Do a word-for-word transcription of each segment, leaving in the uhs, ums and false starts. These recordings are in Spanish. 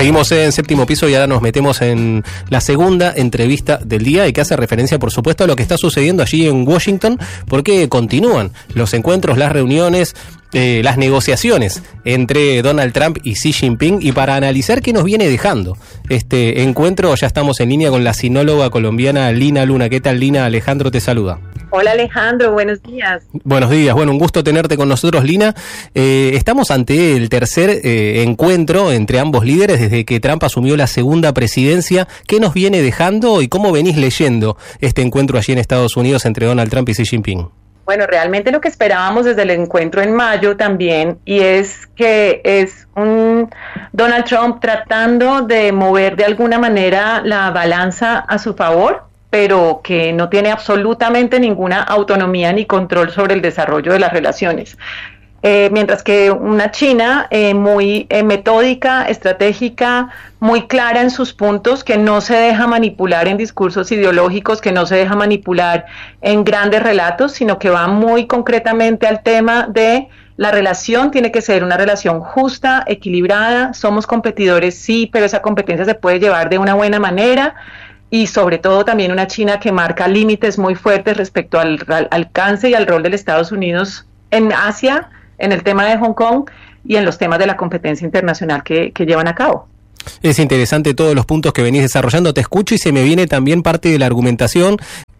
Seguimos en Séptimo Piso y ahora nos metemos en la segunda entrevista del día y que hace referencia, por supuesto, a lo que está sucediendo allí en Washington, porque continúan los encuentros, las reuniones, eh, las negociaciones entre Donald Trump y Xi Jinping, y para analizar qué nos viene dejando este encuentro ya estamos en línea con la sinóloga colombiana Lina Luna. ¿Qué tal, Lina? Alejandro te saluda. Hola Alejandro, buenos días. Buenos días, bueno, un gusto tenerte con nosotros, Lina. Eh, estamos ante el tercer eh, encuentro entre ambos líderes desde que Trump asumió la segunda presidencia. ¿Qué nos viene dejando y cómo venís leyendo este encuentro allí en Estados Unidos entre Donald Trump y Xi Jinping? Bueno, realmente lo que esperábamos desde el encuentro en mayo también, y es que es un Donald Trump tratando de mover de alguna manera la balanza a su favor, pero que no tiene absolutamente ninguna autonomía ni control sobre el desarrollo de las relaciones. Eh, mientras que una China eh, muy eh, metódica, estratégica, muy clara en sus puntos, que no se deja manipular en discursos ideológicos, que no se deja manipular en grandes relatos, sino que va muy concretamente al tema de la relación. Tiene que ser una relación justa, equilibrada, somos competidores, sí, pero esa competencia se puede llevar de una buena manera. Y sobre todo también una China que marca límites muy fuertes respecto al, al alcance y al rol de los Estados Unidos en Asia, en el tema de Hong Kong y en los temas de la competencia internacional que, que llevan a cabo. Es interesante todos los puntos que venís desarrollando, te escucho y se me viene también parte de la argumentación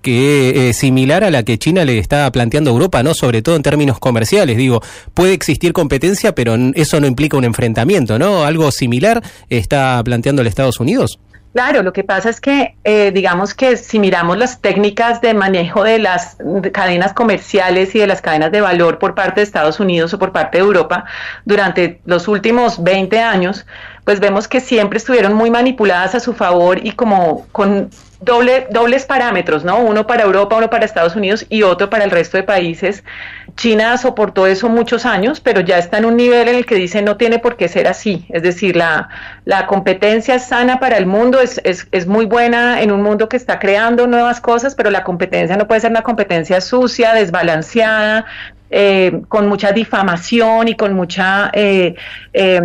que es similar a la que China le está planteando a Europa, ¿no? Sobre todo en términos comerciales. Digo, puede existir competencia, pero eso no implica un enfrentamiento, ¿no? Algo similar está planteando el Estados Unidos. Claro, lo que pasa es que, eh, digamos que si miramos las técnicas de manejo de las cadenas comerciales y de las cadenas de valor por parte de Estados Unidos o por parte de Europa durante los últimos veinte años, pues vemos que siempre estuvieron muy manipuladas a su favor y como con doble, dobles parámetros, ¿no? Uno para Europa, uno para Estados Unidos y otro para el resto de países. China soportó eso muchos años, pero ya está en un nivel en el que dice no tiene por qué ser así. Es decir, la, la competencia es sana para el mundo, es, es, es muy buena en un mundo que está creando nuevas cosas, pero la competencia no puede ser una competencia sucia, desbalanceada, Eh, con mucha difamación y con mucha eh, eh,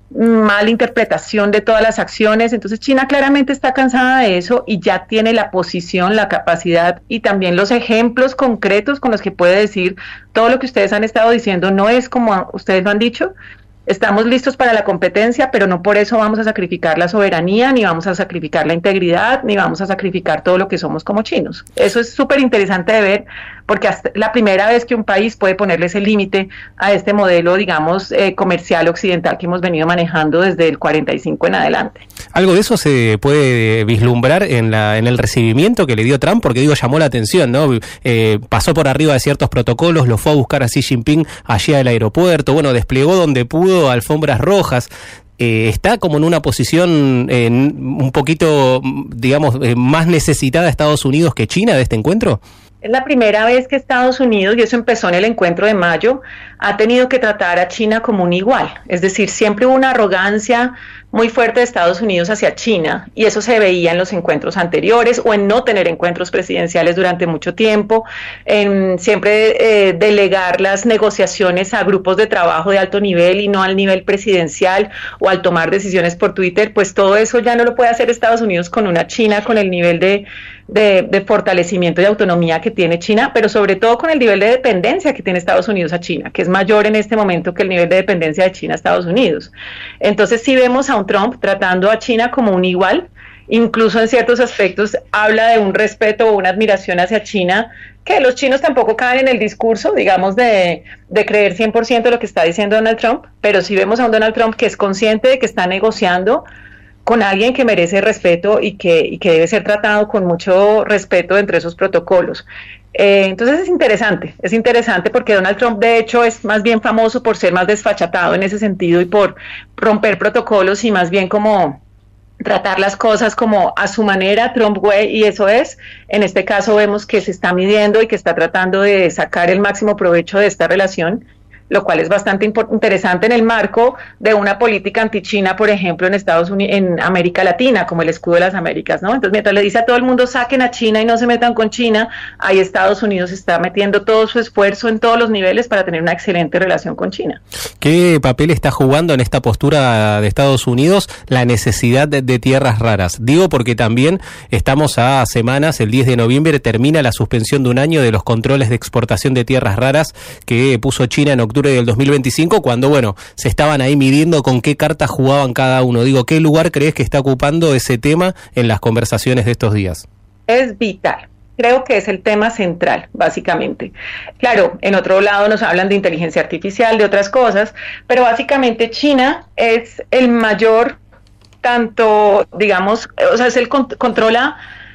mala interpretación de todas las acciones. Entonces China claramente está cansada de eso y ya tiene la posición, la capacidad y también los ejemplos concretos con los que puede decir todo lo que ustedes han estado diciendo no es como ustedes lo han dicho. Estamos listos para la competencia, pero no por eso vamos a sacrificar la soberanía, ni vamos a sacrificar la integridad, ni vamos a sacrificar todo lo que somos como chinos. Eso es súper interesante de ver, porque hasta la primera vez que un país puede ponerle ese límite a este modelo, digamos, eh, comercial occidental que hemos venido manejando desde el cuarenta y cinco en adelante. Algo de eso se puede vislumbrar en la en el recibimiento que le dio Trump, porque digo, llamó la atención, ¿no? Eh, pasó por arriba de ciertos protocolos, lo fue a buscar a Xi Jinping allí al aeropuerto, bueno, desplegó donde pudo alfombras rojas. Eh, está como en una posición eh, un poquito, digamos, eh, más necesitada Estados Unidos que China de este encuentro. Es la primera vez que Estados Unidos, y eso empezó en el encuentro de mayo, ha tenido que tratar a China como un igual. Es decir, siempre hubo una arrogancia muy fuerte de Estados Unidos hacia China, y eso se veía en los encuentros anteriores o en no tener encuentros presidenciales durante mucho tiempo, en siempre eh, delegar las negociaciones a grupos de trabajo de alto nivel y no al nivel presidencial, o al tomar decisiones por Twitter. Pues todo eso ya no lo puede hacer Estados Unidos con una China con el nivel de, de, de fortalecimiento y autonomía que tiene China, pero sobre todo con el nivel de dependencia que tiene Estados Unidos a China, que es mayor en este momento que el nivel de dependencia de China a Estados Unidos. Entonces sí vemos a un Trump tratando a China como un igual, incluso en ciertos aspectos habla de un respeto o una admiración hacia China, que los chinos tampoco caen en el discurso, digamos, de, de creer cien por ciento lo que está diciendo Donald Trump, pero sí vemos a un Donald Trump que es consciente de que está negociando con alguien que merece respeto y que, y que debe ser tratado con mucho respeto entre esos protocolos. Eh, entonces es interesante, es interesante porque Donald Trump de hecho es más bien famoso por ser más desfachatado en ese sentido y por romper protocolos y más bien como tratar las cosas como a su manera, Trump way, y eso es, en este caso vemos que se está midiendo y que está tratando de sacar el máximo provecho de esta relación. lo cual es bastante interesante en el marco de una política anti-China, por ejemplo, en Estados Unidos, en América Latina, como el escudo de las Américas, ¿no? Entonces, mientras le dice a todo el mundo saquen a China y no se metan con China, ahí Estados Unidos está metiendo todo su esfuerzo en todos los niveles para tener una excelente relación con China. ¿Qué papel está jugando en esta postura de Estados Unidos la necesidad de, de tierras raras? Digo porque también estamos a semanas, el diez de noviembre termina la suspensión de un año de los controles de exportación de tierras raras que puso China en octubre del dos mil veinticinco, cuando, bueno, se estaban ahí midiendo con qué cartas jugaban cada uno. Digo, ¿qué lugar crees que está ocupando ese tema en las conversaciones de estos días? Es vital. Creo que es el tema central, básicamente. Claro, en otro lado nos hablan de inteligencia artificial, de otras cosas, pero básicamente China es el mayor, tanto, digamos, o sea, es el controla...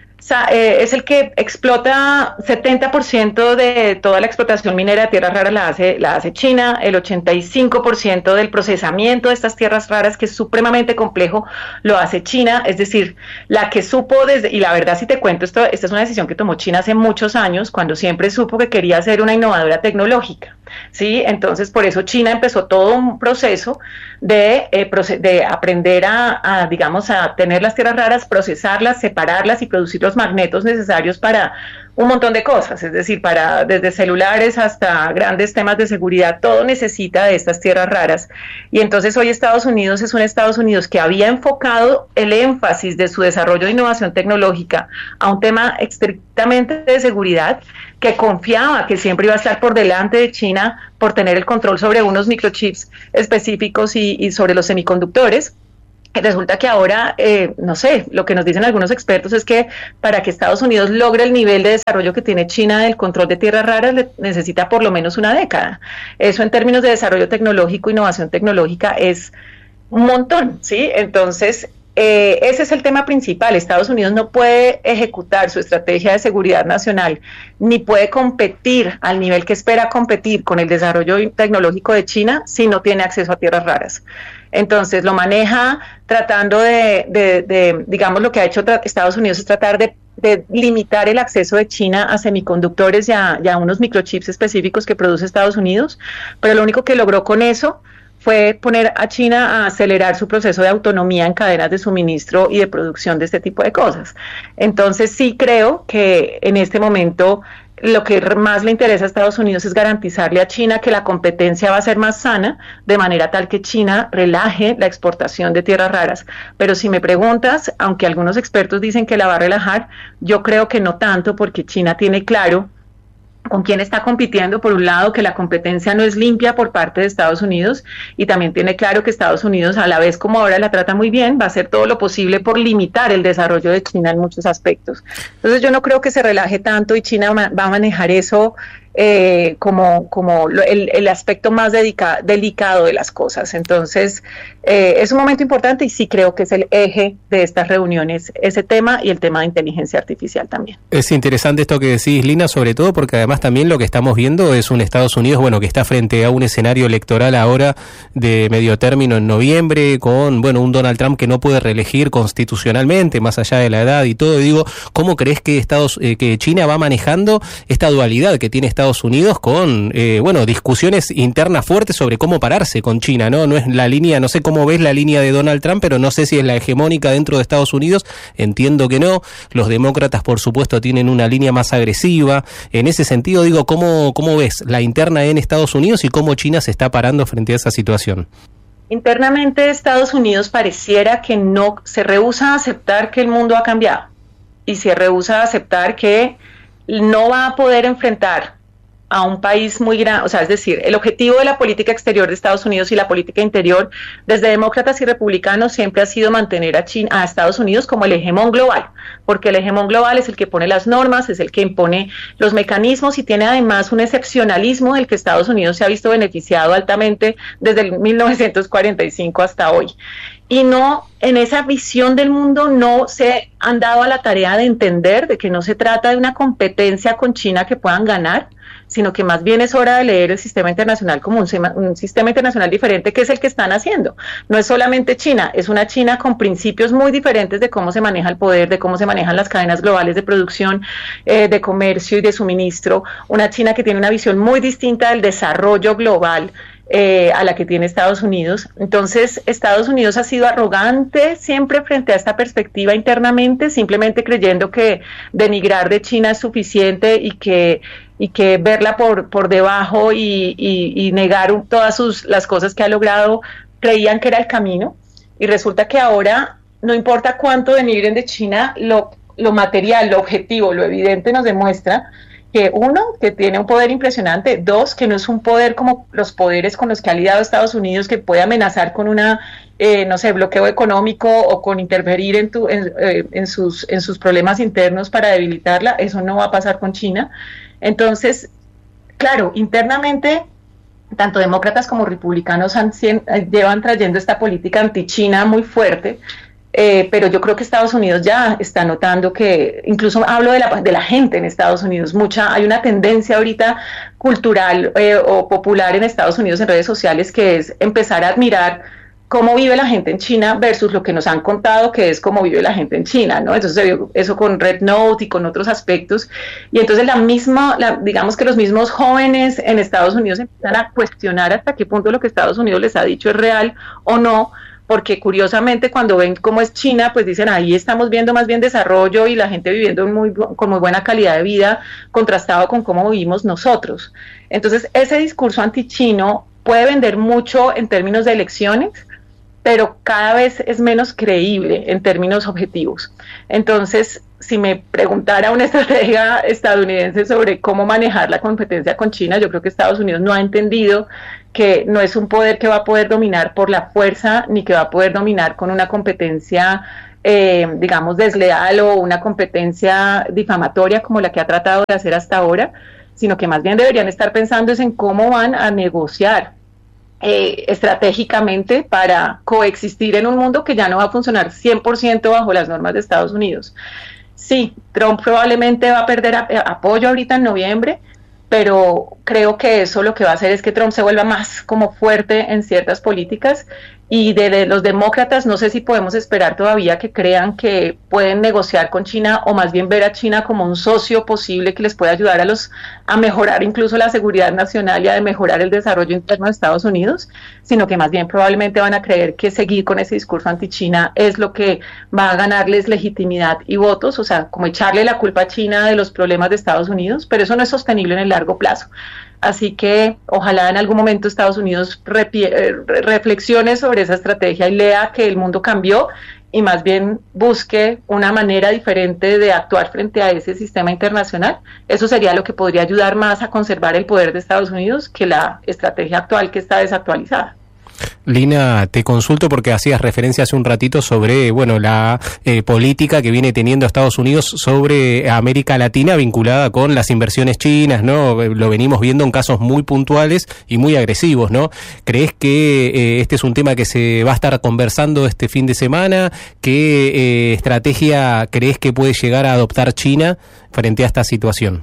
es el que explota setenta por ciento de toda la explotación minera de tierras raras la hace, la hace China, el ochenta y cinco por ciento del procesamiento de estas tierras raras, que es supremamente complejo, lo hace China, es decir, la que supo desde, y la verdad si te cuento, esto, esta es una decisión que tomó China hace muchos años, cuando siempre supo que quería ser una innovadora tecnológica, ¿sí? Entonces por eso China empezó todo un proceso de, eh, de aprender a, a, digamos, a tener las tierras raras, procesarlas, separarlas y producir los magnetos necesarios para un montón de cosas, es decir, para desde celulares hasta grandes temas de seguridad, todo necesita de estas tierras raras. Y entonces hoy Estados Unidos es un Estados Unidos que había enfocado el énfasis de su desarrollo de innovación tecnológica a un tema estrictamente de seguridad, que confiaba que siempre iba a estar por delante de China por tener el control sobre unos microchips específicos y, y sobre los semiconductores. Resulta que ahora, eh, no sé, lo que nos dicen algunos expertos es que para que Estados Unidos logre el nivel de desarrollo que tiene China del control de tierras raras, le necesita por lo menos una década. Eso en términos de desarrollo tecnológico, innovación tecnológica, es un montón, ¿sí? Entonces, eh, ese es el tema principal. Estados Unidos no puede ejecutar su estrategia de seguridad nacional, ni puede competir al nivel que espera competir con el desarrollo tecnológico de China si no tiene acceso a tierras raras. Entonces lo maneja tratando de, de, de digamos, lo que ha hecho Estados Unidos es tratar de, de limitar el acceso de China a semiconductores y a, y a unos microchips específicos que produce Estados Unidos, pero lo único que logró con eso fue poner a China a acelerar su proceso de autonomía en cadenas de suministro y de producción de este tipo de cosas. Entonces sí creo que en este momento lo que más le interesa a Estados Unidos es garantizarle a China que la competencia va a ser más sana, de manera tal que China relaje la exportación de tierras raras. Pero si me preguntas, aunque algunos expertos dicen que la va a relajar, yo creo que no tanto, porque China tiene claro con quién está compitiendo. Por un lado, que la competencia no es limpia por parte de Estados Unidos, y también tiene claro que Estados Unidos, a la vez como ahora la trata muy bien, va a hacer todo lo posible por limitar el desarrollo de China en muchos aspectos. Entonces yo no creo que se relaje tanto, y China va a manejar eso eh, como, como el, el aspecto más dedica, delicado de las cosas. Entonces eh, es un momento importante, y sí creo que es el eje de estas reuniones, ese tema y el tema de inteligencia artificial también. Es interesante esto que decís, Lina, sobre todo porque además también lo que estamos viendo es un Estados Unidos, bueno, que está frente a un escenario electoral ahora de medio término en noviembre, con, bueno, un Donald Trump que no puede reelegir constitucionalmente, más allá de la edad y todo. Digo, ¿cómo crees que Estados, eh, que China va manejando esta dualidad que tiene Estados Unidos con, eh, bueno, discusiones internas fuertes sobre cómo pararse con China, ¿no? No es la línea, no sé cómo ves la línea de Donald Trump, pero no sé si es la hegemónica dentro de Estados Unidos, entiendo que no. Los demócratas, por supuesto, tienen una línea más agresiva. En ese sentido, digo, ¿cómo, cómo ves la interna en Estados Unidos y cómo China se está parando frente a esa situación? Internamente, Estados Unidos pareciera que no se rehúsa a aceptar que el mundo ha cambiado, y se rehúsa a aceptar que no va a poder enfrentar a un país muy grande. O sea, es decir, el objetivo de la política exterior de Estados Unidos y la política interior, desde demócratas y republicanos, siempre ha sido mantener a China, a Estados Unidos como el hegemón global, porque el hegemón global es el que pone las normas, es el que impone los mecanismos, y tiene además un excepcionalismo del que Estados Unidos se ha visto beneficiado altamente desde el mil novecientos cuarenta y cinco hasta hoy. Y no, en esa visión del mundo no se han dado a la tarea de entender de que no se trata de una competencia con China que puedan ganar, sino que más bien es hora de leer el sistema internacional como un, un sistema internacional diferente, que es el que están haciendo. No es solamente China, es una China con principios muy diferentes de cómo se maneja el poder, de cómo cómo se manejan las cadenas globales de producción, eh, de comercio y de suministro, una China que tiene una visión muy distinta del desarrollo global eh, a la que tiene Estados Unidos. Entonces, Estados Unidos ha sido arrogante siempre frente a esta perspectiva internamente, simplemente creyendo que denigrar de China es suficiente y que y que verla por, por debajo y, y, y negar todas sus, las cosas que ha logrado, creían que era el camino, y resulta que ahora no importa cuánto denigren de China, lo, lo material, lo objetivo, lo evidente nos demuestra que uno, que tiene un poder impresionante, dos, que no es un poder como los poderes con los que ha lidiado Estados Unidos, que puede amenazar con una, eh, no sé, bloqueo económico o con interferir en, tu, en, eh, en, sus, en sus problemas internos para debilitarla. Eso no va a pasar con China. Entonces, claro, internamente, tanto demócratas como republicanos han, llevan trayendo esta política anti-China muy fuerte, eh, pero yo creo que Estados Unidos ya está notando que, incluso hablo de la, de la gente en Estados Unidos, mucha, hay una tendencia ahorita cultural eh, o popular en Estados Unidos en redes sociales que es empezar a admirar cómo vive la gente en China versus lo que nos han contado que es cómo vive la gente en China, ¿no? Entonces se vio eso con Red Note y con otros aspectos, y entonces la misma, la, digamos que los mismos jóvenes en Estados Unidos empiezan a cuestionar hasta qué punto lo que Estados Unidos les ha dicho es real o no, porque curiosamente cuando ven cómo es China, pues dicen, ahí estamos viendo más bien desarrollo y la gente viviendo muy, con muy buena calidad de vida, contrastado con cómo vivimos nosotros. Entonces ese discurso anti-chino puede vender mucho en términos de elecciones, pero cada vez es menos creíble en términos objetivos. Entonces, si me preguntara una estratega estadounidense sobre cómo manejar la competencia con China, yo creo que Estados Unidos no ha entendido que no es un poder que va a poder dominar por la fuerza, ni que va a poder dominar con una competencia, eh, digamos, desleal o una competencia difamatoria como la que ha tratado de hacer hasta ahora, sino que más bien deberían estar pensando es en cómo van a negociar Eh, estratégicamente para coexistir en un mundo que ya no va a funcionar cien por ciento bajo las normas de Estados Unidos. Sí, Trump probablemente va a perder a, a, apoyo ahorita en noviembre, pero creo que eso lo que va a hacer es que Trump se vuelva más como fuerte en ciertas políticas, y de, de los demócratas no sé si podemos esperar todavía que crean que pueden negociar con China, o más bien ver a China como un socio posible que les puede ayudar a los a mejorar incluso la seguridad nacional y a mejorar el desarrollo interno de Estados Unidos, sino que más bien probablemente van a creer que seguir con ese discurso anti-China es lo que va a ganarles legitimidad y votos, o sea, como echarle la culpa a China de los problemas de Estados Unidos, pero eso no es sostenible en el largo plazo. Así que ojalá en algún momento Estados Unidos reflexione sobre esa estrategia y lea que el mundo cambió y más bien busque una manera diferente de actuar frente a ese sistema internacional. Eso sería lo que podría ayudar más a conservar el poder de Estados Unidos que la estrategia actual, que está desactualizada. Lina, te consulto porque hacías referencia hace un ratito sobre, bueno, la eh, política que viene teniendo Estados Unidos sobre América Latina vinculada con las inversiones chinas, ¿no? Lo venimos viendo en casos muy puntuales y muy agresivos, ¿no? ¿Crees que eh, este es un tema que se va a estar conversando este fin de semana? ¿Qué eh, estrategia crees que puede llegar a adoptar China frente a esta situación?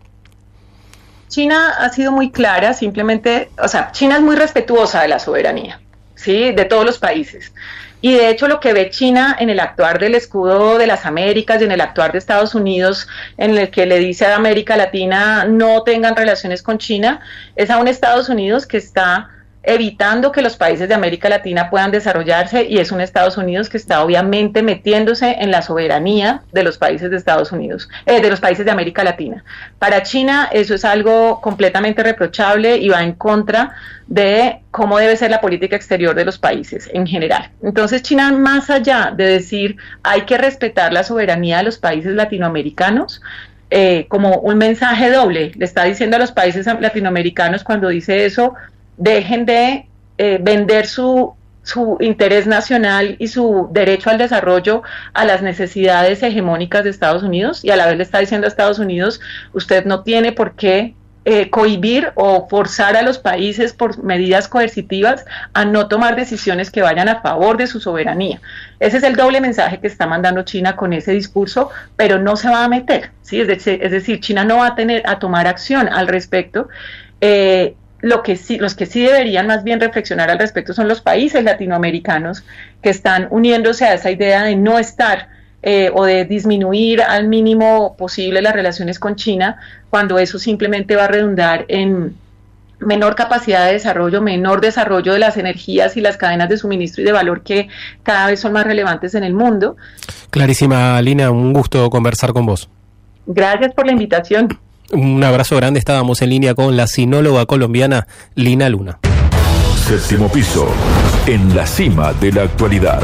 China ha sido muy clara, simplemente, o sea, China es muy respetuosa de la soberanía, ¿sí?, de todos los países. Y de hecho lo que ve China en el actuar del escudo de las Américas y en el actuar de Estados Unidos, en el que le dice a América Latina no tengan relaciones con China, es a un Estados Unidos que está evitando que los países de América Latina puedan desarrollarse, y es un Estados Unidos que está obviamente metiéndose en la soberanía de los países de Estados Unidos, eh, de los países de América Latina. Para China eso es algo completamente reprochable y va en contra de cómo debe ser la política exterior de los países en general. Entonces China, más allá de decir hay que respetar la soberanía de los países latinoamericanos, eh, como un mensaje doble, le está diciendo a los países latinoamericanos cuando dice eso: dejen de eh, vender su, su interés nacional y su derecho al desarrollo a las necesidades hegemónicas de Estados Unidos, y a la vez le está diciendo a Estados Unidos, usted no tiene por qué eh, cohibir o forzar a los países por medidas coercitivas a no tomar decisiones que vayan a favor de su soberanía. Ese es el doble mensaje que está mandando China con ese discurso, pero no se va a meter, ¿sí? Es decir, es decir, China no va a tener a tomar acción al respecto. Eh, Lo que sí, los que sí deberían más bien reflexionar al respecto son los países latinoamericanos que están uniéndose a esa idea de no estar eh, o de disminuir al mínimo posible las relaciones con China, cuando eso simplemente va a redundar en menor capacidad de desarrollo, menor desarrollo de las energías y las cadenas de suministro y de valor que cada vez son más relevantes en el mundo. Clarísima, Lina, un gusto conversar con vos. Gracias por la invitación. Un abrazo grande, estábamos en línea con la sinóloga colombiana Lina Luna. Séptimo piso, en la cima de la actualidad.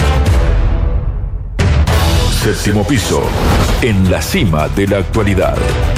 Séptimo piso, en la cima de la actualidad.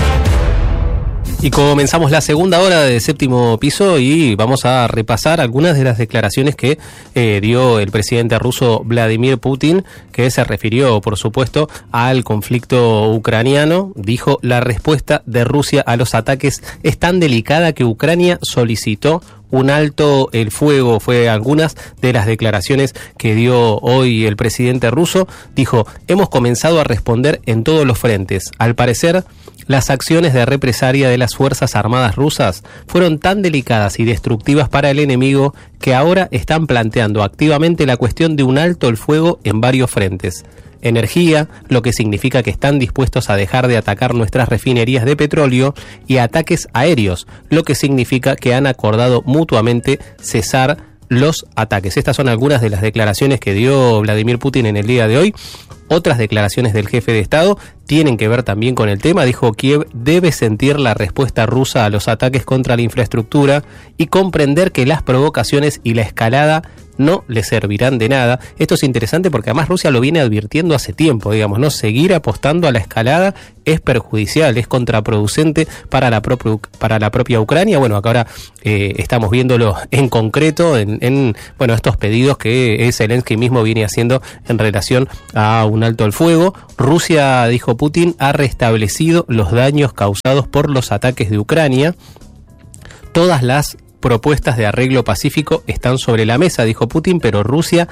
Y comenzamos la segunda hora de Séptimo Piso y vamos a repasar algunas de las declaraciones que eh, dio el presidente ruso Vladimir Putin, que se refirió, por supuesto, al conflicto ucraniano. Dijo: la respuesta de Rusia a los ataques es tan delicada que Ucrania solicitó un alto el fuego. Fue algunas de las declaraciones que dio hoy el presidente ruso. Dijo: hemos comenzado a responder en todos los frentes. Al parecer, las acciones de represalia de las Fuerzas Armadas rusas fueron tan delicadas y destructivas para el enemigo que ahora están planteando activamente la cuestión de un alto el fuego en varios frentes. Energía, lo que significa que están dispuestos a dejar de atacar nuestras refinerías de petróleo, y ataques aéreos, lo que significa que han acordado mutuamente cesar los ataques. Estas son algunas de las declaraciones que dio Vladimir Putin en el día de hoy. Otras declaraciones del jefe de Estado tienen que ver también con el tema. Dijo: Kiev debe sentir la respuesta rusa a los ataques contra la infraestructura y comprender que las provocaciones y la escalada no le servirán de nada. Esto es interesante porque además Rusia lo viene advirtiendo hace tiempo, digamos, ¿no? Seguir apostando a la escalada es perjudicial, es contraproducente para la propia, para la propia Ucrania. Bueno, acá ahora eh, estamos viéndolo en concreto en, en bueno, estos pedidos que Zelensky mismo viene haciendo en relación a un alto al fuego. Rusia, dijo Putin, ha restablecido los daños causados por los ataques de Ucrania. Todas las propuestas de arreglo pacífico están sobre la mesa, dijo Putin, pero Rusia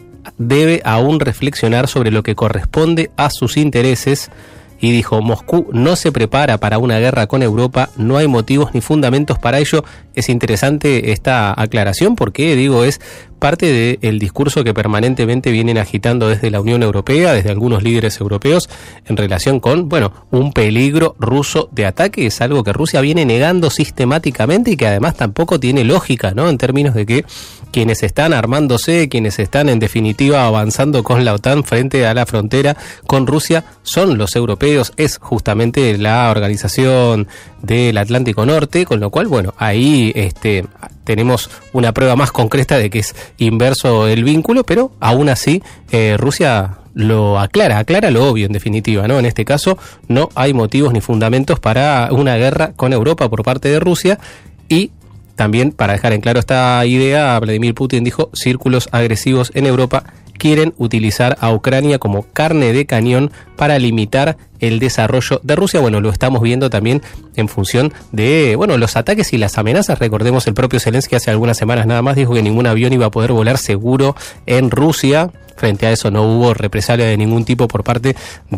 debe aún reflexionar sobre lo que corresponde a sus intereses. Y dijo: Moscú no se prepara para una guerra con Europa, no hay motivos ni fundamentos para ello. Es interesante esta aclaración porque, digo, es parte del discurso que permanentemente vienen agitando desde la Unión Europea, desde algunos líderes europeos, en relación con, bueno, un peligro ruso de ataque. Es algo que Rusia viene negando sistemáticamente y que además tampoco tiene lógica, ¿no? En términos de que quienes están armándose, quienes están en definitiva avanzando con la OTAN frente a la frontera con Rusia, son los europeos, es justamente la Organización del Atlántico Norte, con lo cual, bueno, ahí este, tenemos una prueba más concreta de que es inverso el vínculo, pero aún así eh, Rusia lo aclara, aclara lo obvio en definitiva, ¿no? En este caso no hay motivos ni fundamentos para una guerra con Europa por parte de Rusia. Y también, para dejar en claro esta idea, Vladimir Putin dijo: círculos agresivos en Europa quieren utilizar a Ucrania como carne de cañón para limitar el desarrollo de Rusia. Bueno, lo estamos viendo también en función de, bueno, los ataques y las amenazas. Recordemos, el propio Zelensky hace algunas semanas nada más dijo que ningún avión iba a poder volar seguro en Rusia. Frente a eso no hubo represalia de ningún tipo por parte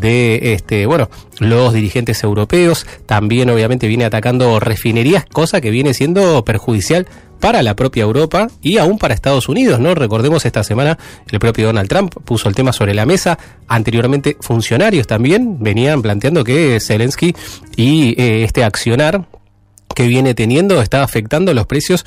de este, bueno, los dirigentes europeos. También obviamente viene atacando refinerías, cosa que viene siendo perjudicial para la propia Europa y aún para Estados Unidos, ¿no? Recordemos, esta semana el propio Donald Trump puso el tema sobre la mesa. Anteriormente, funcionarios también venían planteando que Zelensky y eh, este accionar que viene teniendo está afectando los precios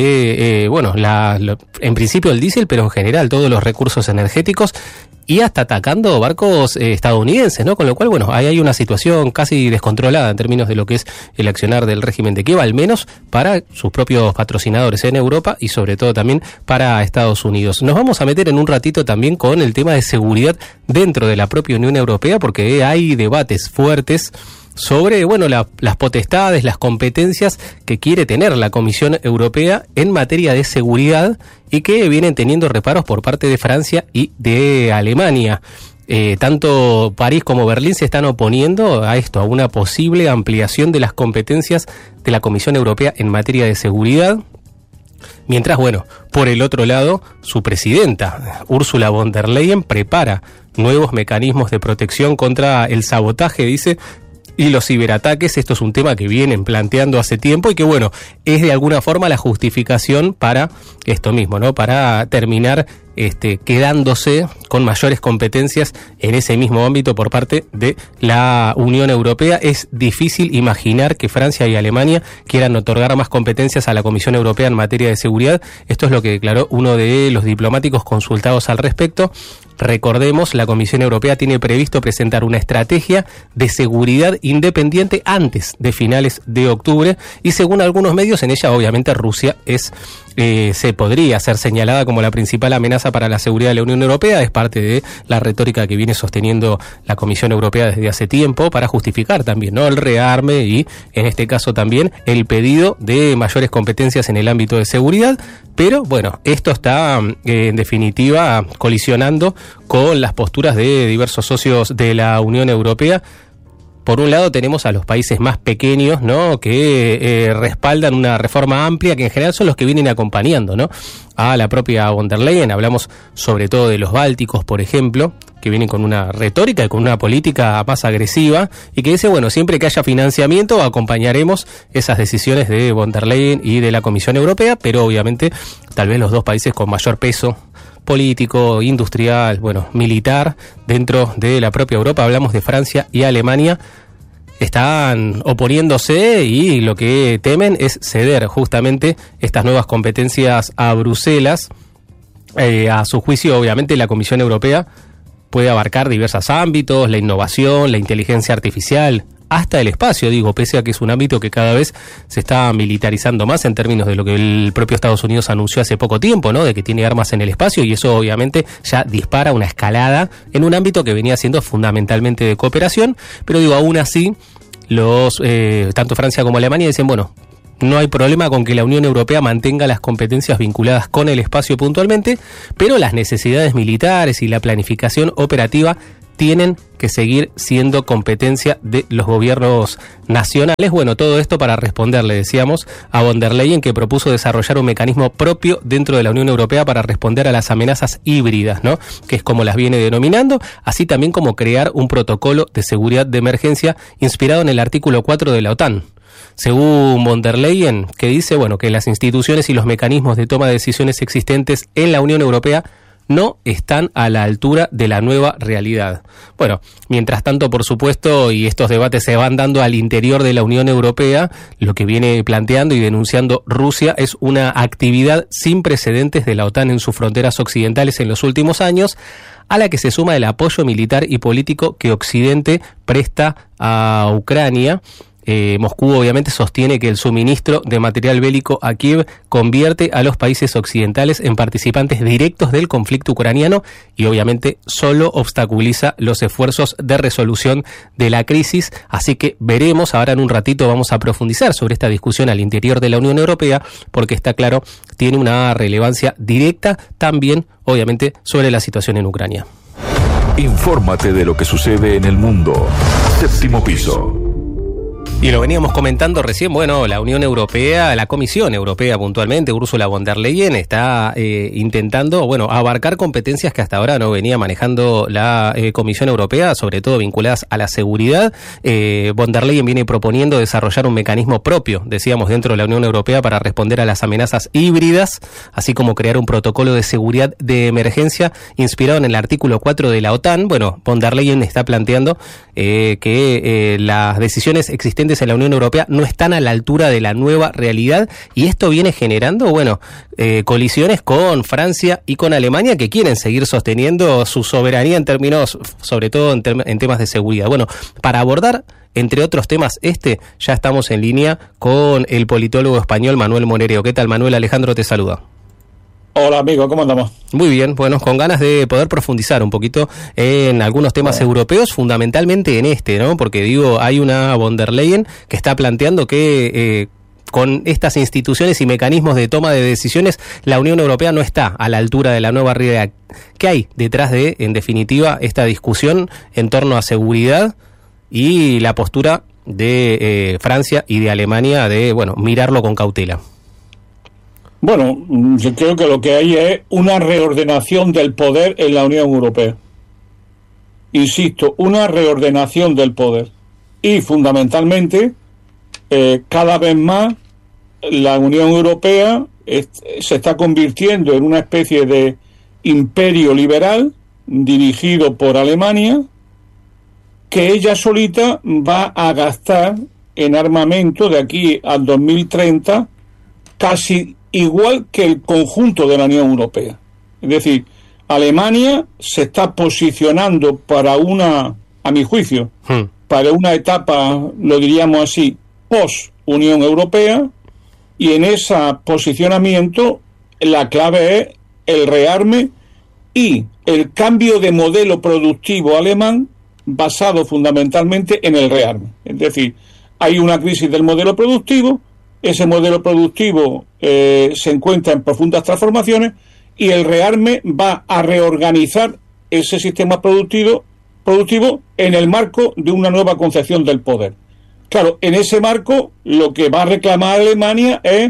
de, eh, bueno, la, lo, en principio el diésel, pero en general todos los recursos energéticos, y hasta atacando barcos eh, estadounidenses, ¿no? Con lo cual, bueno, ahí hay una situación casi descontrolada en términos de lo que es el accionar del régimen de Kiev, al menos para sus propios patrocinadores en Europa y sobre todo también para Estados Unidos. Nos vamos a meter en un ratito también con el tema de seguridad dentro de la propia Unión Europea, porque hay debates fuertes sobre, bueno, la, las potestades, las competencias que quiere tener la Comisión Europea en materia de seguridad y que vienen teniendo reparos por parte de Francia y de Alemania. Eh, tanto París como Berlín se están oponiendo a esto, a una posible ampliación de las competencias de la Comisión Europea en materia de seguridad. Mientras, bueno, por el otro lado, su presidenta, Ursula von der Leyen, prepara nuevos mecanismos de protección contra el sabotaje, dice, y los ciberataques. Esto es un tema que vienen planteando hace tiempo y que, bueno, es de alguna forma la justificación para esto mismo, ¿no? Para terminar este, quedándose con mayores competencias en ese mismo ámbito por parte de la Unión Europea. Es difícil imaginar que Francia y Alemania quieran otorgar más competencias a la Comisión Europea en materia de seguridad. Esto es lo que declaró uno de los diplomáticos consultados al respecto. Recordemos, la Comisión Europea tiene previsto presentar una estrategia de seguridad independiente antes de finales de octubre y según algunos medios en ella obviamente Rusia es eh, se podría ser señalada como la principal amenaza para la seguridad de la Unión Europea. Es parte de la retórica que viene sosteniendo la Comisión Europea desde hace tiempo para justificar también, ¿no?, el rearme y en este caso también el pedido de mayores competencias en el ámbito de seguridad. Pero bueno, esto está eh, en definitiva colisionando con las posturas de diversos socios de la Unión Europea. Por un lado tenemos a los países más pequeños, ¿no?, que eh, respaldan una reforma amplia, que en general son los que vienen acompañando, ¿no?, a la propia von der Leyen. Hablamos sobre todo de los bálticos, por ejemplo, que vienen con una retórica y con una política más agresiva y que dice, bueno, siempre que haya financiamiento acompañaremos esas decisiones de von der Leyen y de la Comisión Europea, pero obviamente tal vez los dos países con mayor peso político, industrial, bueno, militar, dentro de la propia Europa, hablamos de Francia y Alemania, están oponiéndose y lo que temen es ceder justamente estas nuevas competencias a Bruselas. Eh, a su juicio, obviamente, la Comisión Europea puede abarcar diversos ámbitos, la innovación, la inteligencia artificial, hasta el espacio, digo, pese a que es un ámbito que cada vez se está militarizando más en términos de lo que el propio Estados Unidos anunció hace poco tiempo, ¿no?, de que tiene armas en el espacio, y eso obviamente ya dispara una escalada en un ámbito que venía siendo fundamentalmente de cooperación. Pero digo, aún así, los eh, tanto Francia como Alemania dicen, bueno, no hay problema con que la Unión Europea mantenga las competencias vinculadas con el espacio puntualmente, pero las necesidades militares y la planificación operativa tienen que seguir siendo competencia de los gobiernos nacionales. Bueno, todo esto para responderle, decíamos, a von der Leyen, que propuso desarrollar un mecanismo propio dentro de la Unión Europea para responder a las amenazas híbridas, ¿no?, que es como las viene denominando, así también como crear un protocolo de seguridad de emergencia inspirado en el artículo cuatro de la OTAN. Según von der Leyen, que dice, bueno, que las instituciones y los mecanismos de toma de decisiones existentes en la Unión Europea no están a la altura de la nueva realidad. Bueno, mientras tanto, por supuesto, y estos debates se van dando al interior de la Unión Europea, lo que viene planteando y denunciando Rusia es una actividad sin precedentes de la OTAN en sus fronteras occidentales en los últimos años, a la que se suma el apoyo militar y político que Occidente presta a Ucrania. Eh, Moscú obviamente sostiene que el suministro de material bélico a Kiev convierte a los países occidentales en participantes directos del conflicto ucraniano y obviamente solo obstaculiza los esfuerzos de resolución de la crisis. Así que veremos, ahora en un ratito vamos a profundizar sobre esta discusión al interior de la Unión Europea, porque está claro, tiene una relevancia directa también obviamente sobre la situación en Ucrania. Infórmate de lo que sucede en el mundo. Séptimo piso. Y lo veníamos comentando recién, bueno, la Unión Europea, la Comisión Europea puntualmente, Ursula von der Leyen, está eh, intentando, bueno, abarcar competencias que hasta ahora no venía manejando la eh, Comisión Europea, sobre todo vinculadas a la seguridad. Eh, von der Leyen viene proponiendo desarrollar un mecanismo propio, decíamos, dentro de la Unión Europea para responder a las amenazas híbridas, así como crear un protocolo de seguridad de emergencia inspirado en el artículo cuatro de la OTAN. Bueno, von der Leyen está planteando eh, que eh, las decisiones existentes en la Unión Europea no están a la altura de la nueva realidad, y esto viene generando, bueno, eh, colisiones con Francia y con Alemania, que quieren seguir sosteniendo su soberanía en términos, sobre todo en, term- en temas de seguridad. Bueno, para abordar, entre otros temas, este, ya estamos en línea con el politólogo español Manuel Monereo. ¿Qué tal, Manuel? Alejandro te saluda. Hola, amigo, ¿cómo andamos? Muy bien, bueno, con ganas de poder profundizar un poquito en algunos temas bueno. europeos, fundamentalmente en este, ¿no? Porque digo, hay una von der Leyen que está planteando que eh, con estas instituciones y mecanismos de toma de decisiones, la Unión Europea no está a la altura de la nueva realidad. ¿Qué hay detrás de, en definitiva, esta discusión en torno a seguridad y la postura de eh, Francia y de Alemania de, bueno, mirarlo con cautela? Bueno, yo creo que lo que hay es una reordenación del poder en la Unión Europea. Insisto, una reordenación del poder. Y fundamentalmente, eh, cada vez más, la Unión Europea es, se está convirtiendo en una especie de imperio liberal dirigido por Alemania, que ella solita va a gastar en armamento de aquí al dos mil treinta casi igual que el conjunto de la Unión Europea. Es decir, Alemania se está posicionando para una, a mi juicio, hmm. para una etapa, lo diríamos así, post-Unión Europea, y en ese posicionamiento la clave es el rearme y el cambio de modelo productivo alemán basado fundamentalmente en el rearme. Es decir, hay una crisis del modelo productivo, ese modelo productivo eh, se encuentra en profundas transformaciones y el rearme va a reorganizar ese sistema productivo, productivo en el marco de una nueva concepción del poder. Claro, en ese marco lo que va a reclamar Alemania es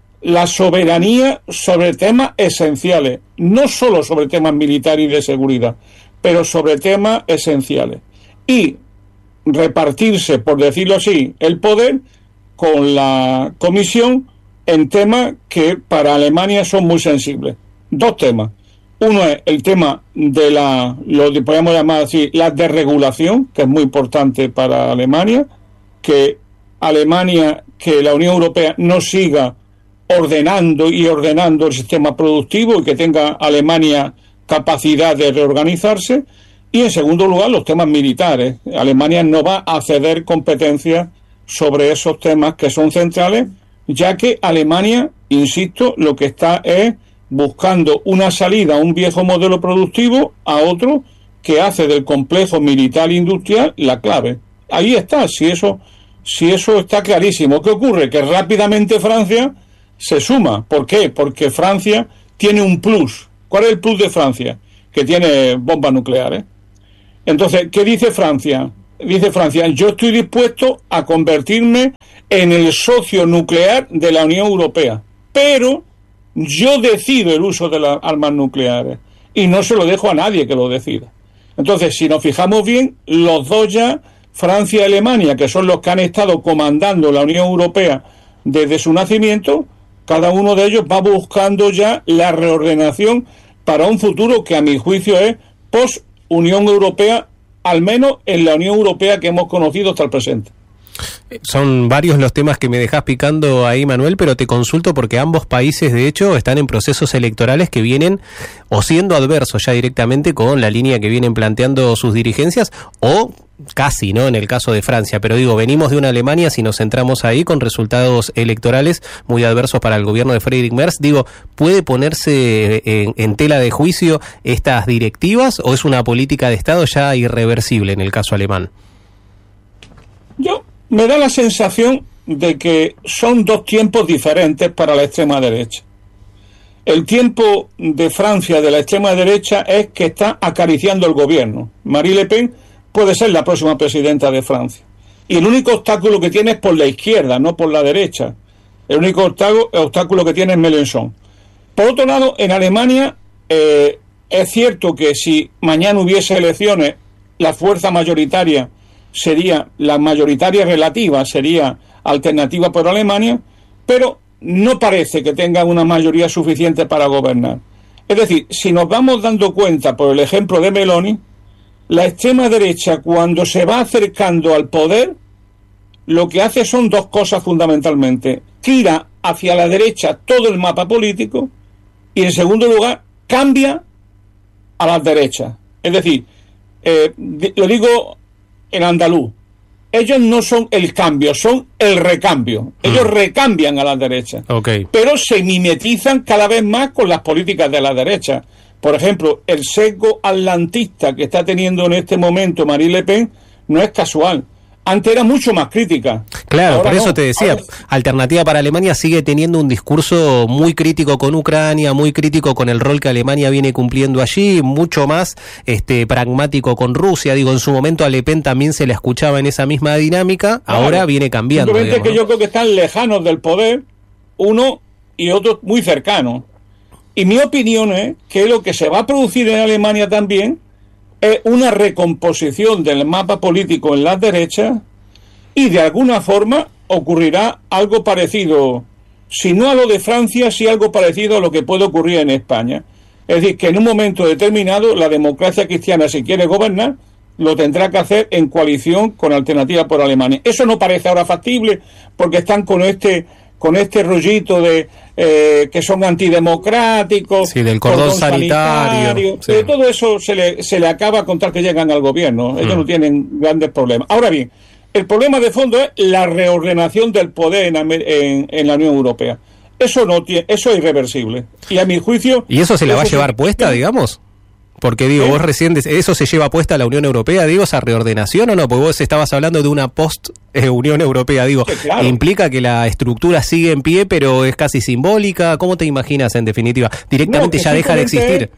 la soberanía sobre temas esenciales, no solo sobre temas militares y de seguridad, pero sobre temas esenciales. Y repartirse, por decirlo así, el poder con la Comisión en temas que para Alemania son muy sensibles. Dos temas. Uno es el tema de la, lo que podemos llamar así, la desregulación, que es muy importante para Alemania, que Alemania, que la Unión Europea no siga ordenando y ordenando el sistema productivo y que tenga Alemania capacidad de reorganizarse. Y en segundo lugar, los temas militares. Alemania no va a ceder competencias sobre esos temas que son centrales, ya que Alemania, insisto, lo que está es buscando una salida a un viejo modelo productivo a otro que hace del complejo militar industrial la clave. Ahí está, si eso, si eso está clarísimo. ¿Qué ocurre? Que rápidamente Francia se suma. ¿Por qué? Porque Francia tiene un plus. ¿Cuál es el plus de Francia? Que tiene bombas nucleares. Entonces, ¿qué dice Francia? Dice Francia, yo estoy dispuesto a convertirme en el socio nuclear de la Unión Europea, pero yo decido el uso de las armas nucleares y no se lo dejo a nadie que lo decida. Entonces, si nos fijamos bien, los dos ya, Francia y Alemania, que son los que han estado comandando la Unión Europea desde su nacimiento, cada uno de ellos va buscando ya la reordenación para un futuro que a mi juicio es post-Unión Europea, al menos en la Unión Europea que hemos conocido hasta el presente. Son varios los temas que me dejás picando ahí, Manuel, pero te consulto porque ambos países, de hecho, están en procesos electorales que vienen o siendo adversos ya directamente con la línea que vienen planteando sus dirigencias, o casi, ¿no?, en el caso de Francia. Pero digo, venimos de una Alemania, si nos centramos ahí, con resultados electorales muy adversos para el gobierno de Friedrich Merz. Digo, ¿puede ponerse en, en tela de juicio estas directivas o es una política de Estado ya irreversible en el caso alemán? Yo me da la sensación de que son dos tiempos diferentes para la extrema derecha. El tiempo de Francia de la extrema derecha es que está acariciando el gobierno. Marine Le Pen puede ser la próxima presidenta de Francia. Y el único obstáculo que tiene es por la izquierda, no por la derecha. El único obstáculo, obstáculo que tiene es Mélenchon. Por otro lado, en Alemania eh, es cierto que si mañana hubiese elecciones, la fuerza mayoritaria sería, la mayoritaria relativa sería Alternativa por Alemania, pero no parece que tenga una mayoría suficiente para gobernar. Es decir, si nos vamos dando cuenta por el ejemplo de Meloni, la extrema derecha, cuando se va acercando al poder, lo que hace son dos cosas fundamentalmente. Tira hacia la derecha todo el mapa político y, en segundo lugar, cambia a las derechas. Es decir, eh, lo digo en andaluz, ellos no son el cambio, son el recambio. Ellos mm. recambian a la derecha, okay, pero se mimetizan cada vez más con las políticas de la derecha. Por ejemplo, el sesgo atlantista que está teniendo en este momento Marine Le Pen no es casual. Antes era mucho más crítica. Claro, ahora por eso no. te decía, ahora... Alternativa para Alemania sigue teniendo un discurso muy crítico con Ucrania, muy crítico con el rol que Alemania viene cumpliendo allí, mucho más este pragmático con Rusia. Digo, en su momento a Le Pen también se la escuchaba en esa misma dinámica, claro, ahora viene cambiando. Simplemente digamos, que ¿no? yo creo que están lejanos del poder, uno y otro muy cercanos. Y mi opinión es que lo que se va a producir en Alemania también es una recomposición del mapa político en las derechas y de alguna forma ocurrirá algo parecido, si no a lo de Francia, sí algo parecido a lo que puede ocurrir en España. Es decir, que en un momento determinado la democracia cristiana, si quiere gobernar, lo tendrá que hacer en coalición con Alternativa por Alemania. Eso no parece ahora factible porque están con este con este rollito de eh, que son antidemocráticos, sí, del cordón, cordón sanitario, sanitario sí. eh, todo eso se le, se le acaba con tal que llegan al gobierno. Ellos mm. no tienen grandes problemas. Ahora bien, el problema de fondo es la reordenación del poder en, en, en la Unión Europea. Eso no tiene, eso es irreversible. Y a mi juicio... ¿Y eso se la va a llevar puesta, digamos? Porque digo, ¿Eh? vos recién, ¿eso se lleva puesta a la Unión Europea, digo, esa reordenación o no? Porque vos estabas hablando de una post-Unión Europea, digo, sí, claro. ¿implica que la estructura sigue en pie, pero es casi simbólica? ¿Cómo te imaginas, en definitiva? ¿Directamente no, ya deja de existir?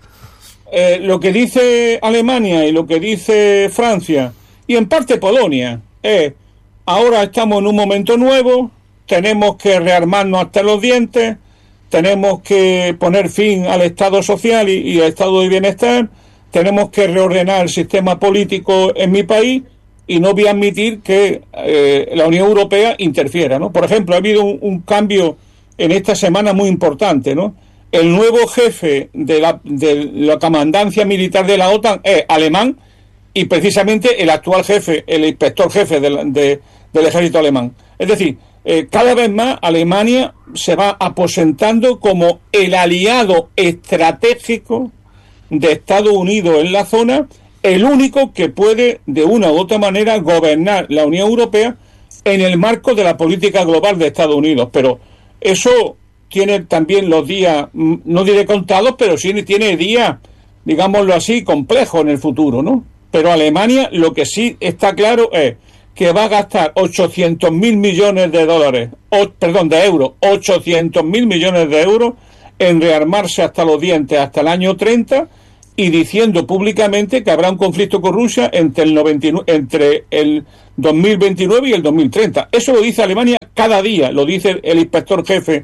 Eh, lo que dice Alemania y lo que dice Francia, y en parte Polonia, es, eh, ahora estamos en un momento nuevo, tenemos que rearmarnos hasta los dientes, tenemos que poner fin al Estado social y, y al Estado de bienestar, tenemos que reordenar el sistema político en mi país y no voy a admitir que eh, la Unión Europea interfiera, ¿no? Por ejemplo, ha habido un, un cambio en esta semana muy importante, ¿no? El nuevo jefe de la, de la comandancia militar de la OTAN es alemán y precisamente el actual jefe, el inspector jefe de, de, del ejército alemán. Es decir, Eh, cada vez más Alemania se va aposentando como el aliado estratégico de Estados Unidos en la zona, el único que puede de una u otra manera gobernar la Unión Europea en el marco de la política global de Estados Unidos. Pero eso tiene también los días, no diré contados, pero sí tiene días, digámoslo así, complejos en el futuro, ¿no? Pero Alemania lo que sí está claro es que va a gastar ochocientos mil millones de dólares, o, perdón, de euros, ochocientos mil millones de euros en rearmarse hasta los dientes hasta el año treinta y diciendo públicamente que habrá un conflicto con Rusia entre el, noventa y nueve, entre el dos mil veintinueve y el dos mil treinta. Eso lo dice Alemania cada día, lo dice el inspector jefe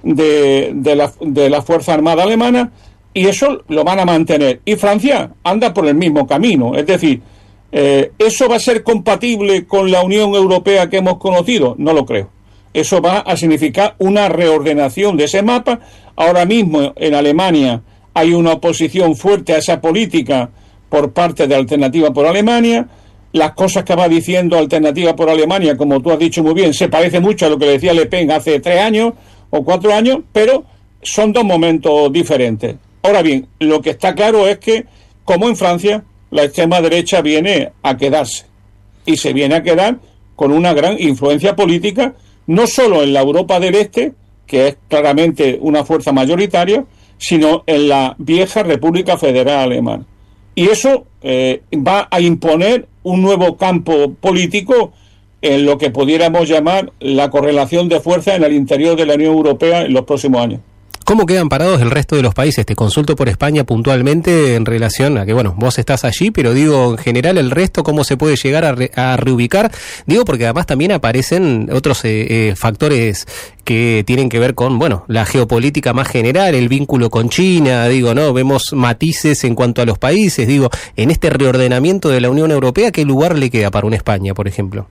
de, de, la, de la Fuerza Armada Alemana y eso lo van a mantener. Y Francia anda por el mismo camino, es decir, Eh, ¿eso va a ser compatible con la Unión Europea que hemos conocido? No lo creo. Eso va a significar una reordenación de ese mapa. Ahora mismo en Alemania hay una oposición fuerte a esa política por parte de Alternativa por Alemania. Las cosas que va diciendo Alternativa por Alemania, como tú has dicho muy bien, se parece mucho a lo que decía Le Pen hace tres años o cuatro años, pero son dos momentos diferentes. Ahora bien, lo que está claro es que, como en Francia, la extrema derecha viene a quedarse y se viene a quedar con una gran influencia política, no solo en la Europa del Este, que es claramente una fuerza mayoritaria, sino en la vieja República Federal Alemana. Y eso eh, va a imponer un nuevo campo político en lo que pudiéramos llamar la correlación de fuerza en el interior de la Unión Europea en los próximos años. ¿Cómo quedan parados el resto de los países? Te consulto por España puntualmente en relación a que, bueno, vos estás allí, pero digo, en general, el resto, ¿cómo se puede llegar a, re, a reubicar? Digo, porque además también aparecen otros eh, eh, factores que tienen que ver con, bueno, la geopolítica más general, el vínculo con China, digo, ¿no? Vemos matices en cuanto a los países, digo, en este reordenamiento de la Unión Europea, ¿qué lugar le queda para una España, por ejemplo?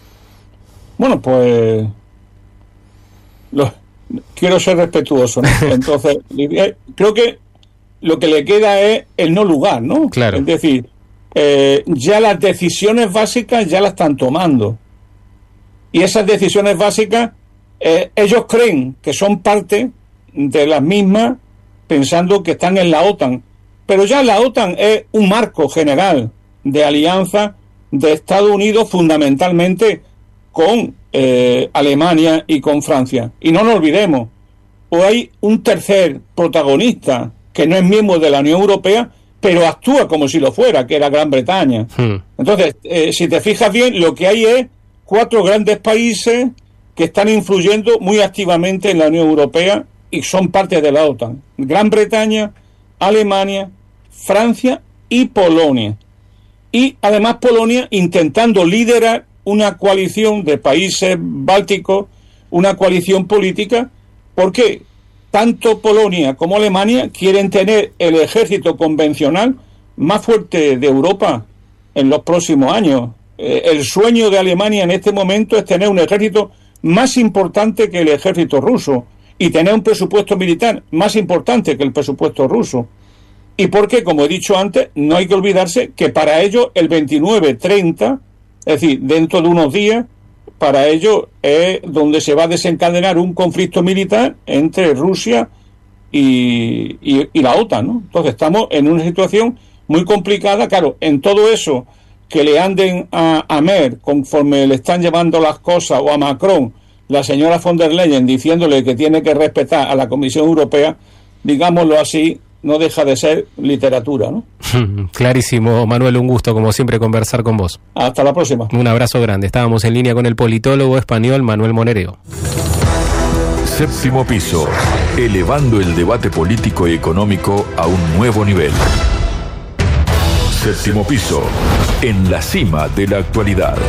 Bueno, pues... Los... Quiero ser respetuoso, ¿no? Entonces, creo que lo que le queda es el no lugar, ¿no? Claro. Es decir, eh, ya las decisiones básicas ya las están tomando. Y esas decisiones básicas, eh, ellos creen que son parte de las mismas, pensando que están en la OTAN. Pero ya la OTAN es un marco general de alianza de Estados Unidos, fundamentalmente con eh, Alemania y con Francia. Y no nos olvidemos, o hay un tercer protagonista que no es miembro de la Unión Europea, pero actúa como si lo fuera, que era Gran Bretaña. Hmm. Entonces, eh, si te fijas bien, lo que hay es cuatro grandes países que están influyendo muy activamente en la Unión Europea y son parte de la OTAN. Gran Bretaña, Alemania, Francia y Polonia. Y además Polonia intentando liderar una coalición de países bálticos, una coalición política, porque tanto Polonia como Alemania quieren tener el ejército convencional más fuerte de Europa en los próximos años. Eh, el sueño de Alemania en este momento es tener un ejército más importante que el ejército ruso y tener un presupuesto militar más importante que el presupuesto ruso. Y porque, como he dicho antes, no hay que olvidarse que para ellos el veintinueve treinta, es decir, dentro de unos días, para ellos es donde se va a desencadenar un conflicto militar entre Rusia y, y, y la OTAN, ¿no? Entonces estamos en una situación muy complicada. Claro, en todo eso que le anden a, a Merkel conforme le están llevando las cosas, o a Macron, la señora von der Leyen, diciéndole que tiene que respetar a la Comisión Europea, digámoslo así, no deja de ser literatura, ¿no? Clarísimo, Manuel, un gusto como siempre conversar con vos. Hasta la próxima. Un abrazo grande. Estábamos en línea con el politólogo español Manuel Monereo. Séptimo piso, elevando el debate político y económico a un nuevo nivel. Séptimo piso, en la cima de la actualidad.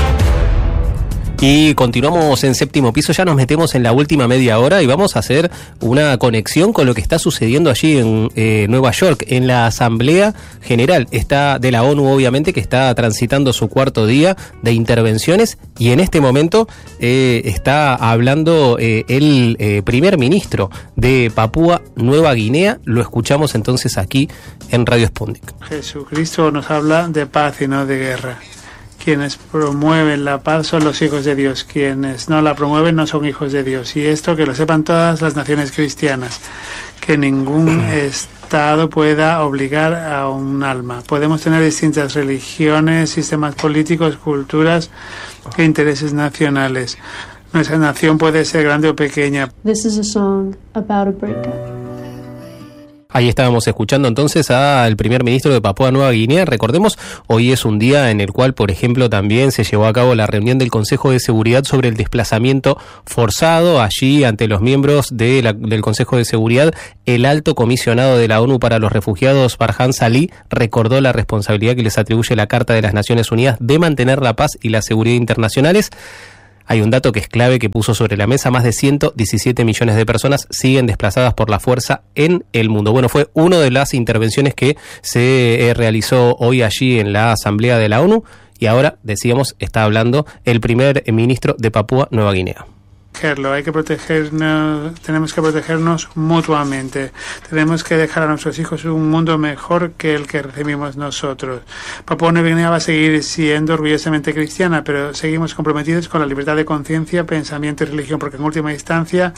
Y continuamos en Séptimo Piso, ya nos metemos en la última media hora y vamos a hacer una conexión con lo que está sucediendo allí en eh, Nueva York, en la Asamblea General está de la ONU, obviamente, que está transitando su cuarto día de intervenciones, y en este momento eh, está hablando eh, el eh, primer ministro de Papúa Nueva Guinea. Lo escuchamos entonces aquí en Radio Sputnik. Jesucristo nos habla de paz y no de guerra. Quienes promueven la paz son los hijos de Dios, quienes no la promueven no son hijos de Dios. Y esto que lo sepan todas las naciones cristianas, que ningún Estado pueda obligar a un alma. Podemos tener distintas religiones, sistemas políticos, culturas e intereses nacionales. Nuestra nación puede ser grande o pequeña. This is a song about a breakup. Ahí estábamos escuchando entonces al primer ministro de Papúa Nueva Guinea. Recordemos, hoy es un día en el cual, por ejemplo, también se llevó a cabo la reunión del Consejo de Seguridad sobre el desplazamiento forzado. Allí, ante los miembros de la, del Consejo de Seguridad, el alto comisionado de la ONU para los Refugiados, Farhan Salih, recordó la responsabilidad que les atribuye la Carta de las Naciones Unidas de mantener la paz y la seguridad internacionales. Hay un dato que es clave que puso sobre la mesa: más de ciento diecisiete millones de personas siguen desplazadas por la fuerza en el mundo. Bueno, fue una de las intervenciones que se eh, realizó hoy allí en la Asamblea de la ONU, y ahora, decíamos, está hablando el primer ministro de Papúa Nueva Guinea. Hay que protegernos, tenemos que protegernos mutuamente. Tenemos que dejar a nuestros hijos un mundo mejor que el que recibimos nosotros. Papúa Nueva Guinea va a seguir siendo orgullosamente cristiana, pero seguimos comprometidos con la libertad de conciencia, pensamiento y religión, porque en última instancia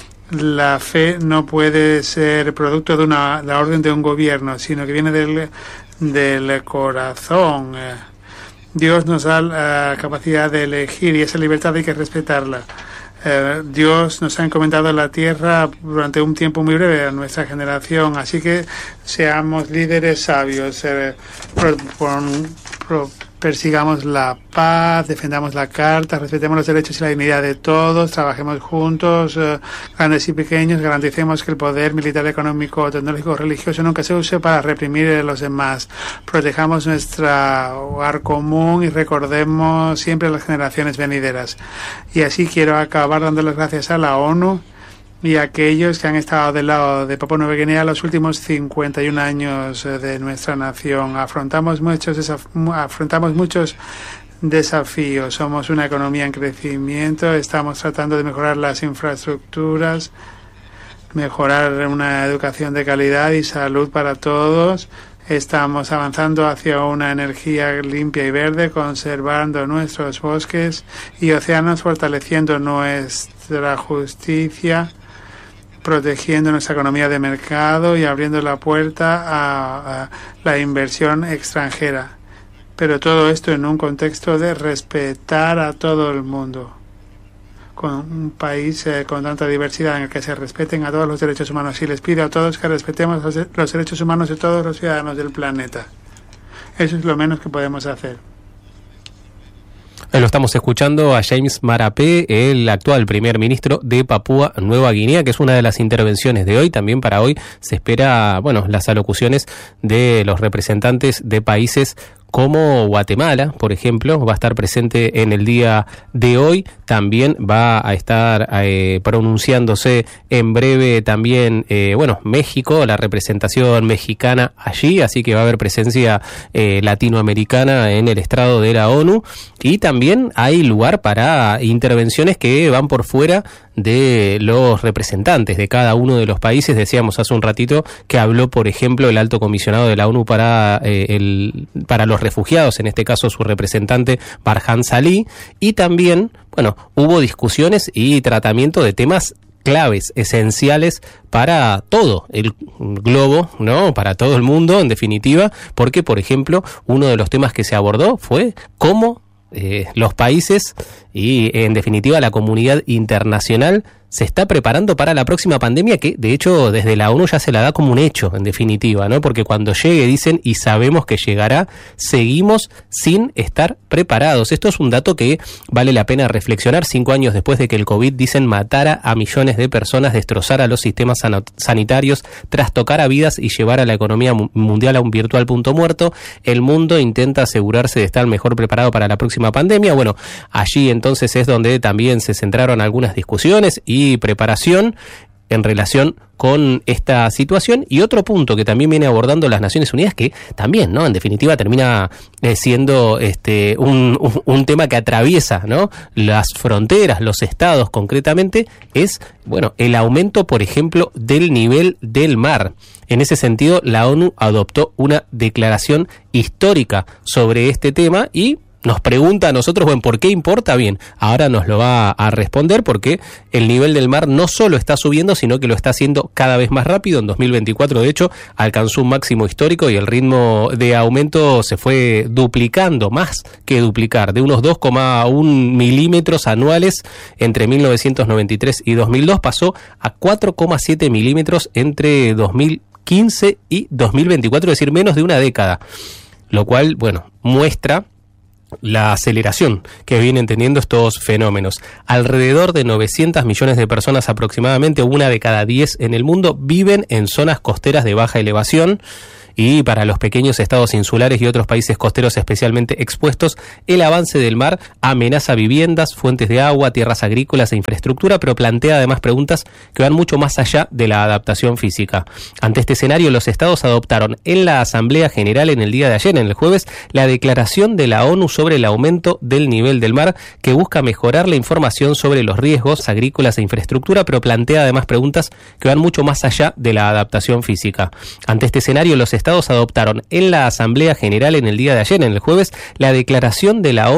la fe no puede ser producto de una la orden de un gobierno, sino que viene del, del corazón. Dios nos da la capacidad de elegir, y esa libertad hay que respetarla. Eh, Dios nos ha encomendado la tierra durante un tiempo muy breve a nuestra generación, así que seamos líderes sabios, eh, pro, pro, pro, persigamos la paz, defendamos la Carta, respetemos los derechos y la dignidad de todos, trabajemos juntos, eh, grandes y pequeños, garanticemos que el poder militar, económico, tecnológico o religioso nunca se use para reprimir a los demás. Protejamos nuestro hogar común y recordemos siempre a las generaciones venideras. Y así quiero acabar dando las gracias a la ONU y a aquellos que han estado del lado de Papúa Nueva Guinea los últimos cincuenta y un años de nuestra nación. Afrontamos muchos desaf- afrontamos muchos desafíos. Somos una economía en crecimiento, estamos tratando de mejorar las infraestructuras, mejorar una educación de calidad y salud para todos. Estamos avanzando hacia una energía limpia y verde, conservando nuestros bosques y océanos, fortaleciendo nuestra justicia, protegiendo nuestra economía de mercado y abriendo la puerta a, a la inversión extranjera. Pero todo esto en un contexto de respetar a todo el mundo. Con un país eh, con tanta diversidad en el que se respeten a todos los derechos humanos. Y les pido a todos que respetemos los, los derechos humanos de todos los ciudadanos del planeta. Eso es lo menos que podemos hacer. Lo estamos escuchando a James Marape, el actual primer ministro de Papúa Nueva Guinea, que es una de las intervenciones de hoy. También para hoy se espera, bueno, las alocuciones de los representantes de países como Guatemala, por ejemplo, va a estar presente en el día de hoy. También va a estar eh, pronunciándose en breve también, eh, bueno, México, la representación mexicana allí, así que va a haber presencia eh, latinoamericana en el estrado de la ONU, y también hay lugar para intervenciones que van por fuera de los representantes de cada uno de los países. Decíamos hace un ratito que habló, por ejemplo, el alto comisionado de la ONU para eh, el para los refugiados, en este caso su representante Farhan Salih, y también, bueno, hubo discusiones y tratamiento de temas claves, esenciales para todo el globo, ¿no? Para todo el mundo, en definitiva, porque, por ejemplo, uno de los temas que se abordó fue cómo Eh, los países y, en definitiva, la comunidad internacional se está preparando para la próxima pandemia, que de hecho desde la ONU ya se la da como un hecho, en definitiva, ¿no? Porque cuando llegue, dicen, y sabemos que llegará, seguimos sin estar preparados. Esto es un dato que vale la pena reflexionar cinco años después de que el COVID, dicen, matara a millones de personas, destrozara los sistemas san- sanitarios, trastocara vidas y llevara a la economía mu- mundial a un virtual punto muerto. El mundo intenta asegurarse de estar mejor preparado para la próxima pandemia. Bueno, allí entonces es donde también se centraron algunas discusiones y y preparación en relación con esta situación. Y otro punto que también viene abordando las Naciones Unidas, que también, ¿no?, en definitiva termina eh, siendo este un, un, un tema que atraviesa, ¿no?, las fronteras, los estados concretamente, es, bueno, el aumento, por ejemplo, del nivel del mar. En ese sentido, la ONU adoptó una declaración histórica sobre este tema y nos pregunta a nosotros, bueno, ¿por qué importa? Bien, ahora nos lo va a responder, porque el nivel del mar no solo está subiendo, sino que lo está haciendo cada vez más rápido. En dos mil veinticuatro, de hecho, alcanzó un máximo histórico y el ritmo de aumento se fue duplicando, más que duplicar, de unos dos coma uno milímetros anuales entre mil novecientos noventa y tres y dos mil dos, pasó a cuatro coma siete milímetros entre dos mil quince y dos mil veinticuatro, es decir, menos de una década, lo cual, bueno, muestra la aceleración que vienen teniendo estos fenómenos. Alrededor de novecientos millones de personas, aproximadamente una de cada diez en el mundo, viven en zonas costeras de baja elevación. Y para los pequeños estados insulares y otros países costeros especialmente expuestos, el avance del mar amenaza viviendas, fuentes de agua, tierras agrícolas e infraestructura, pero plantea además preguntas que van mucho más allá de la adaptación física. Ante este escenario, los estados adoptaron en la Asamblea General en el día de ayer, en el jueves, la declaración de la ONU sobre el aumento del nivel del mar, que busca mejorar la información sobre los riesgos agrícolas e infraestructura, pero plantea además preguntas que van mucho más allá de la adaptación física. Ante este escenario, los estados adoptaron en la Asamblea General en el día de ayer, en el jueves, la declaración de la ONU